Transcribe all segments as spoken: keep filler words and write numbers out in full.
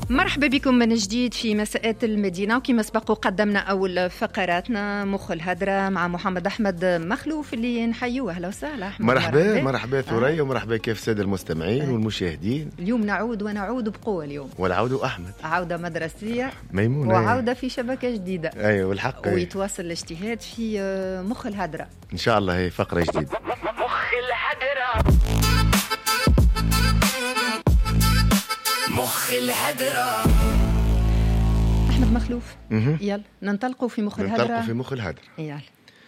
مرحبا بكم من جديد في مساءات المدينة. وكما سبق قدمنا أول فقراتنا مخ الهدرة مع محمد أحمد مخلوف اللي نحيوه. أهلا وسهلا أحمد. مرحبا مرحبا, مرحبا ثريا. آه. ومرحبا كيف السادة المستمعين آه. والمشاهدين. اليوم نعود ونعود بقوة اليوم، والعود أحمد، عودة مدرسية ميمونة، وعودة في شبكة جديدة. أيوة والحق، ويتواصل الاجتهاد في مخ الهدرة إن شاء الله. هي فقرة جديدة مخ الهدرة. مخ الهدرة. أحمد مخلوف، يلا ننطلقوا في مخ الهدرة. ننطلقوا في مخ الهدرة. يلا.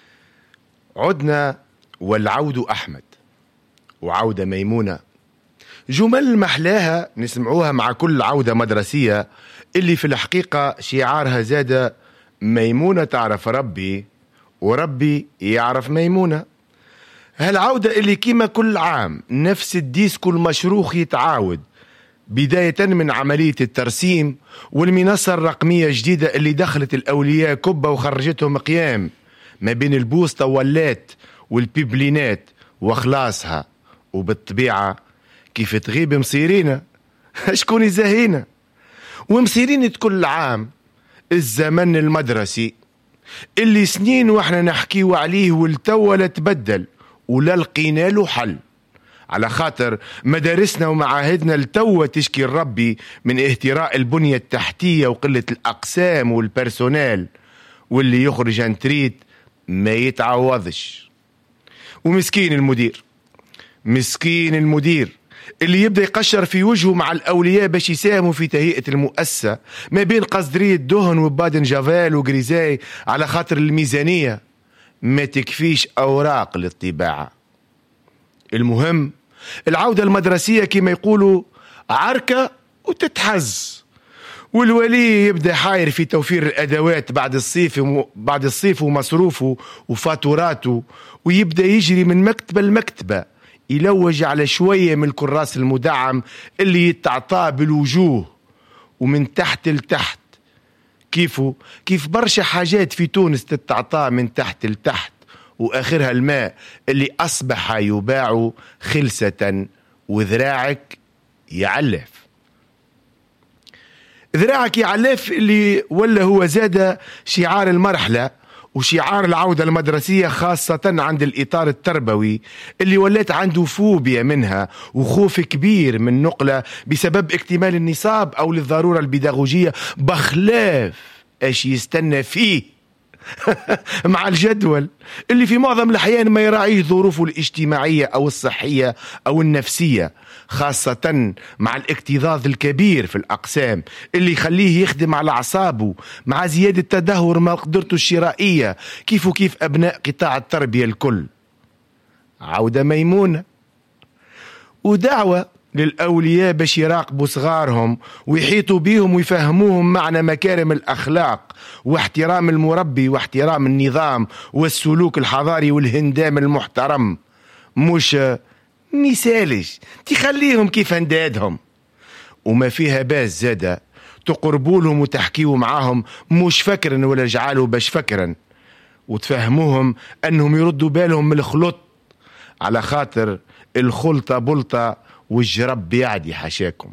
عدنا والعود أحمد وعودة ميمونة، جمل محلاها نسمعوها مع كل عودة مدرسية اللي في الحقيقة شعارها زادة ميمونة تعرف ربي وربي يعرف ميمونة. هالعودة اللي كيما كل عام نفس الديسكو المشروخ يتعاود، بداية من عملية الترسيم والمنصة الرقمية الجديدة اللي دخلت الأولياء كبة وخرجتهم قيام ما بين البوسطة واللات والبيبلينات وخلاصها. وبالطبيعة كيف تغيب مصيرينا شكون يزهينا، ومصيرين كل عام الزمن المدرسي اللي سنين واحنا نحكيو عليه والتو لا تبدل ولا لقينا له حل، على خاطر مدارسنا ومعاهدنا التوة تشكي ربي من اهتراء البنية التحتية وقلة الأقسام والبرسونال، واللي يخرج عن تريد ما يتعوضش. ومسكين المدير، مسكين المدير اللي يبدأ يقشر في وجهه مع الأولياء باش يساهموا في تهيئة المؤسسة ما بين قصدرية دهن وبادن جافال وغريزاي، على خاطر الميزانية ما تكفيش أوراق للطباعة. المهم العودة المدرسية كما يقولوا عركة وتتحز، والولي يبدأ حاير في توفير الأدوات بعد الصيف بعد الصيف ومصروفه وفاتوراته، ويبدأ يجري من مكتبة لمكتبة يلوج على شوية من الكراس المدعم اللي يتعطاه بالوجوه ومن تحت لتحت. كيفه كيف برشا حاجات في تونس تتعطاه من تحت لتحت، وآخرها الماء اللي أصبح يباع خلسة وذراعك يعلف. ذراعك يعلف اللي ولا هو زاد شعار المرحلة وشعار العودة المدرسية، خاصة عند الإطار التربوي اللي ولات عنده فوبيا منها وخوف كبير من نقلة بسبب اكتمال النصاب أو للضرورة البيداغوجية، بخلاف ايش يستنى فيه مع الجدول اللي في معظم الأحيان ما يراعيه ظروفه الاجتماعية أو الصحية أو النفسية، خاصة مع الاكتظاظ الكبير في الأقسام اللي يخليه يخدم على أعصابه، مع زيادة تدهور مقدرته الشرائية كيف وكيف أبناء قطاع التربية الكل. عودة ميمونة ودعوة للأولياء باش يراقبوا صغارهم ويحيطوا بيهم ويفهموهم معنى مكارم الأخلاق واحترام المربي واحترام النظام والسلوك الحضاري والهندام المحترم، مش مثالش تخليهم كيف اندادهم. وما فيها باس زادة تقربوا لهم وتحكيوا معاهم مش فكرا ولا جعلوا باش فكرا، وتفهموهم أنهم يردوا بالهم من الخلط، على خاطر الخلطة بلطة والجرب بيعدي حشاكم.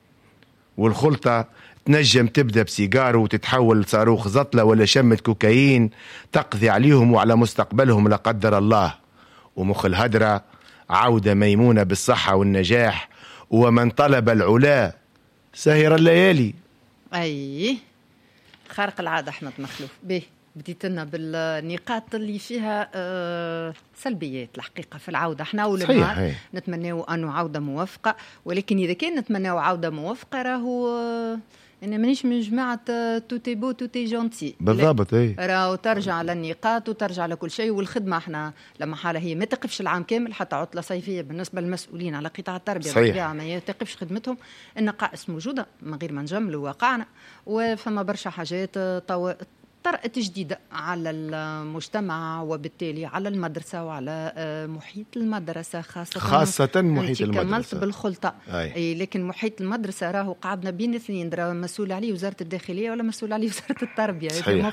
والخلطة تنجم تبدأ بسيجار وتتحول لصاروخ زطلة ولا شمة كوكايين تقضي عليهم وعلى مستقبلهم لا قدر الله. ومخ الهدرة عودة ميمونة بالصحة والنجاح، ومن طلب العلا سهر الليالي. أي خارق العادة أحمد مخلوف. به بديت لنا بالنقاط اللي فيها أه سلبيات الحقيقة في العودة. احنا ولما نتمناو أنه عودة موفقة، ولكن إذا كان نتمناو عودة موفقة راهو أه أنا مانيش من جماعة توتي بو توتي جونتي بالضبط. اي راهو ترجع للنقاط وترجع لكل شيء. والخدمة احنا لما حالة هي ما تقفش العام كامل، حتى عطلة صيفية بالنسبة للمسؤولين على قطاع التربية بالطبيعة ما تقفش خدمتهم. النقائص موجودة من غير ما نجملوا واقعنا، وفما برشا حاجات طو... طرأت جديدة على المجتمع وبالتالي على المدرسة وعلى محيط المدرسة، خاصة خاصة محيط المدرسة. كملت بالخلطة أي. أي لكن محيط المدرسة راهو قعدنا بين اثنين، مسؤول عليه وزارة الداخلية ولا مسؤول عليه وزارة التربية. صحيح.